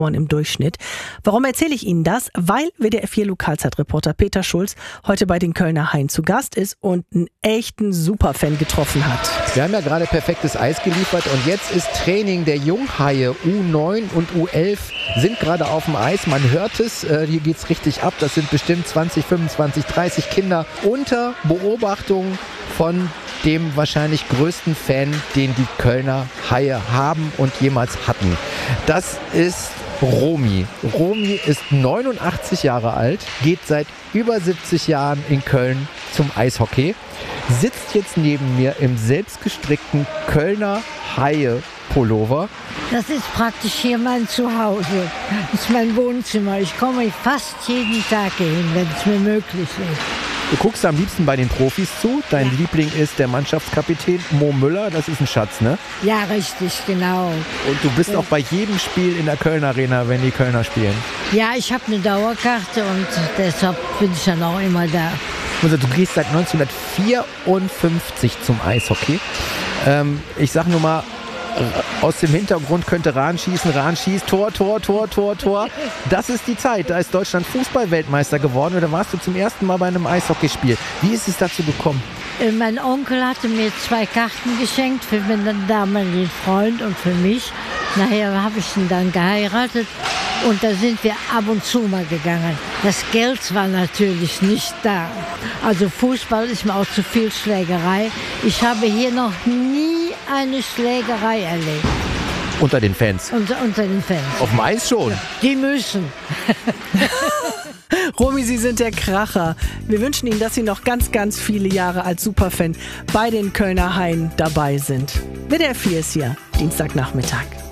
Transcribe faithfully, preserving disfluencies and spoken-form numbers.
im Durchschnitt. Warum erzähle ich Ihnen das? Weil W D R vier Lokalzeitreporter Peter Schulz heute bei den Kölner Haien zu Gast ist und einen echten Superfan getroffen hat. Wir haben ja gerade perfektes Eis geliefert und jetzt ist Training der Junghaie. U neun und U elf sind gerade auf dem Eis. Man hört es, äh, hier geht's richtig ab. Das sind bestimmt zwanzig, fünfundzwanzig, dreißig Kinder unter Beobachtung von dem wahrscheinlich größten Fan, den die Kölner Haie haben und jemals hatten. Das ist Romy. Romy ist neunundachtzig Jahre alt, geht seit über siebzig Jahren in Köln zum Eishockey, sitzt jetzt neben mir im selbstgestrickten Kölner Haie-Pullover. Das ist praktisch hier mein Zuhause. Das ist mein Wohnzimmer. Ich komme fast jeden Tag hier hin, wenn es mir möglich ist. Du guckst am liebsten bei den Profis zu. Dein ja. Liebling ist der Mannschaftskapitän Mo Müller. Das ist ein Schatz, ne? Ja, richtig, genau. Und du bist ja. auch bei jedem Spiel in der Kölner Arena, wenn die Kölner spielen? Ja, ich habe eine Dauerkarte und deshalb bin ich dann auch immer da. Also, du gehst seit neunzehnhundertvierundfünfzig zum Eishockey. Ähm, ich sag nur mal, aus dem Hintergrund könnte Rahn schießen, Rahn schießt, Tor, Tor, Tor, Tor, Tor. Das ist die Zeit. Da ist Deutschland Fußball-Weltmeister geworden. Oder warst du zum ersten Mal bei einem Eishockeyspiel? Wie ist es dazu gekommen? Äh, mein Onkel hatte mir zwei Karten geschenkt für meinen damaligen Freund und für mich. Nachher habe ich ihn dann geheiratet und da sind wir ab und zu mal gegangen. Das Geld war natürlich nicht da. Also Fußball ist mir auch zu viel Schlägerei. Ich habe hier noch nie eine Schlägerei erlebt. Unter den Fans? Unter, unter den Fans. Auf dem Eis schon? Die müssen. Romy, Sie sind der Kracher. Wir wünschen Ihnen, dass Sie noch ganz, ganz viele Jahre als Superfan bei den Kölner Haien dabei sind. W D R vier ist hier, Dienstagnachmittag.